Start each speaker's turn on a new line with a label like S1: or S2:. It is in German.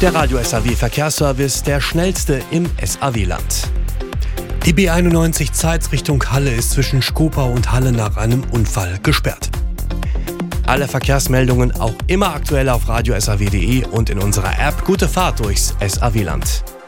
S1: Der Radio SAW Verkehrsservice, der schnellste im SAW-Land. Die B91 Zeitz Richtung Halle ist zwischen Schkopau und Halle nach einem Unfall gesperrt. Alle Verkehrsmeldungen auch immer aktuell auf radiosaw.de und in unserer App. Gute Fahrt durchs SAW-Land.